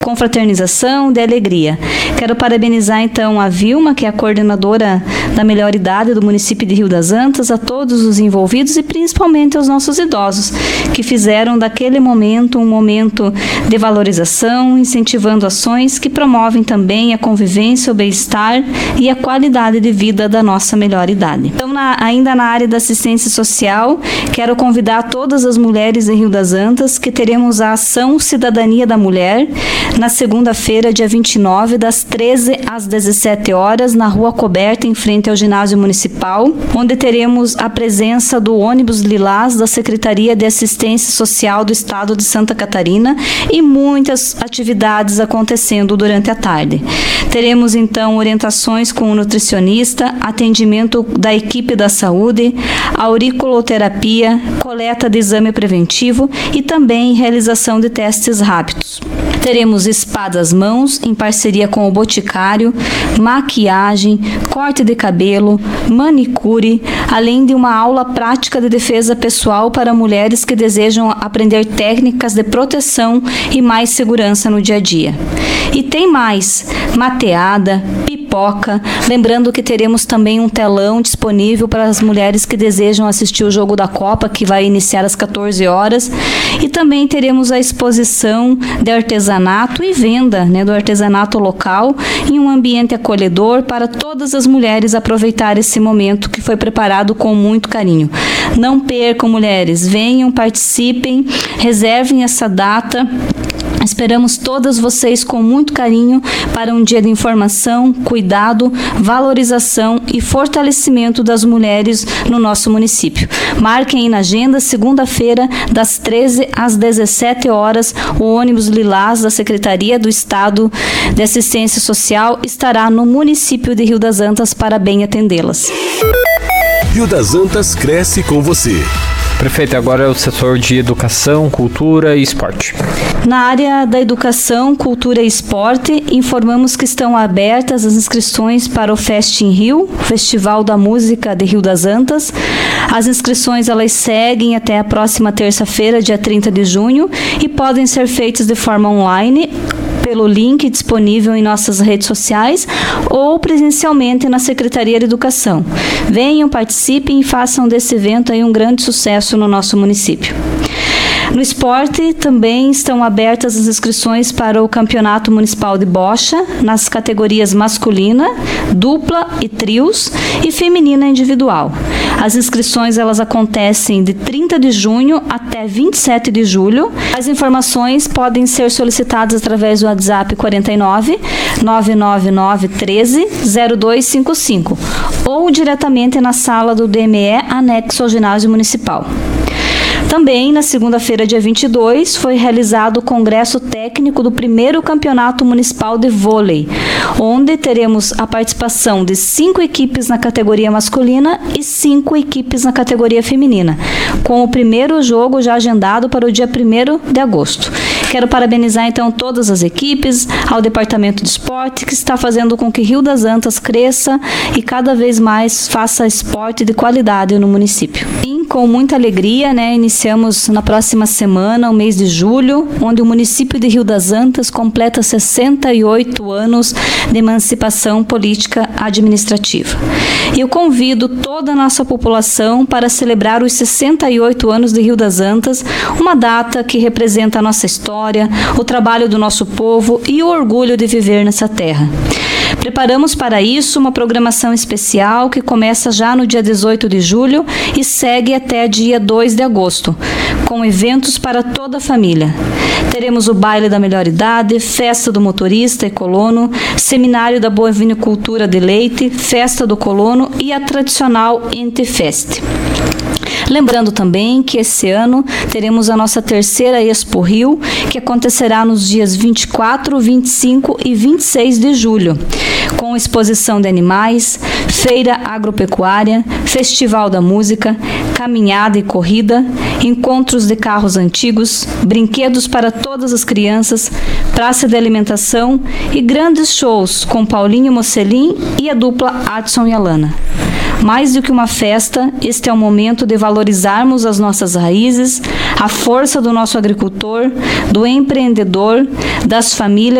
confraternização, de alegria. Quero parabenizar então a Vilma, que é a coordenadora da melhor idade do município de Rio das Antas, a todos os envolvidos e principalmente aos nossos idosos, que fizeram daquele momento um momento de valorização, incentivando ações que promovem também a convivência, o bem-estar e a qualidade de vida da nossa melhor idade. Então, ainda na área da assistência social, quero convidar todas as mulheres de Rio das Antas que teremos a ação Cidadania da Mulher, na segunda-feira, dia 29, das 13 às 17 horas, na Rua Coberta, em frente ao ginásio municipal, onde teremos a presença do ônibus Lilás da Secretaria de Assistência Social do Estado de Santa Catarina e muitas atividades acontecendo durante a tarde. Teremos, então, orientações com o nutricionista, atendimento da equipe da saúde, auriculoterapia, coleta de exame preventivo e também realização de testes rápidos. Teremos spa das mãos, em parceria com o Boticário, maquiagem, corte de cabelo, manicure, além de uma aula prática de defesa pessoal para mulheres que desejam aprender técnicas de proteção e mais segurança no dia a dia. E tem mais, mateada, pipoca, lembrando que teremos também um telão disponível para as mulheres que desejam assistir o jogo da Copa, que vai iniciar às 14 horas, e também teremos a exposição de artesanato e venda, do artesanato local em um ambiente acolhedor para todas as mulheres aproveitar esse momento que foi preparado com muito carinho. Não percam, mulheres, venham, participem, reservem essa data. Esperamos todas vocês com muito carinho para um dia de informação, cuidado, valorização e fortalecimento das mulheres no nosso município. Marquem aí na agenda, segunda-feira, das 13 às 17 horas, o ônibus Lilás da Secretaria do Estado de Assistência Social estará no município de Rio das Antas para bem atendê-las. Rio das Antas cresce com você. Prefeito, agora é o setor de educação, cultura e esporte. Na área da educação, cultura e esporte, informamos que estão abertas as inscrições para o Fest em Rio, Festival da Música de Rio das Antas. As inscrições elas seguem até a próxima terça-feira, dia 30 de junho, e podem ser feitas de forma online, pelo link disponível em nossas redes sociais ou presencialmente na Secretaria de Educação. Venham, participem e façam desse evento aí um grande sucesso no nosso município. No esporte, também estão abertas as inscrições para o Campeonato Municipal de Bocha, nas categorias masculina, dupla e trios, e feminina individual. As inscrições elas acontecem de 30 de junho até 27 de julho. As informações podem ser solicitadas através do WhatsApp 49 999 13 0255 ou diretamente na sala do DME anexo ao ginásio municipal. Também, na segunda-feira, dia 22, foi realizado o Congresso Técnico do primeiro Campeonato Municipal de Vôlei, onde teremos a participação de 5 equipes na categoria masculina e 5 equipes na categoria feminina, com o primeiro jogo já agendado para o dia 1º de agosto. Quero parabenizar, então, todas as equipes, ao Departamento de Esporte, que está fazendo com que Rio das Antas cresça e cada vez mais faça esporte de qualidade no município. E, com muita alegria, iniciamos na próxima semana, o mês de julho, onde o município de Rio das Antas completa 68 anos de emancipação política administrativa. E eu convido toda a nossa população para celebrar os 68 anos de Rio das Antas, uma data que representa a nossa história, o trabalho do nosso povo e o orgulho de viver nessa terra. Preparamos para isso uma programação especial que começa já no dia 18 de julho e segue até dia 2 de agosto, com eventos para toda a família. Teremos o baile da melhor idade, festa do motorista e colono, seminário da bovinicultura de leite, festa do colono e a tradicional Entefest. Lembrando também que esse ano teremos a nossa terceira Expo Rio, que acontecerá nos dias 24, 25 e 26 de julho, com exposição de animais, feira agropecuária, festival da música, caminhada e corrida, encontros de carros antigos, brinquedos para todas as crianças, praça de alimentação e grandes shows com Paulinho Mocelin e a dupla Adson e Alana. Mais do que uma festa, este é o momento de valorizarmos as nossas raízes, a força do nosso agricultor, do empreendedor, das famílias